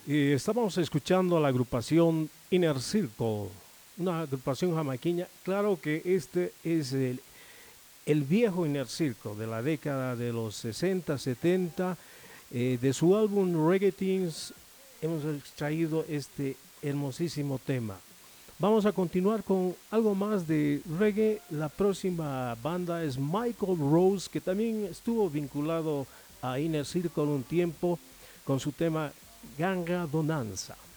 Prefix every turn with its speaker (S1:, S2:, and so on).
S1: Estábamos escuchando a la agrupación Inner Circle, una agrupación jamaiquina. Claro que este es el viejo Inner Circle de la década de los 60, 70. De su álbum Reggae Teens hemos extraído este hermosísimo tema. Vamos a continuar con algo más de reggae. La próxima banda es Michael Rose, que también estuvo vinculado a Inner Circle un tiempo con su tema Ganga Donanza.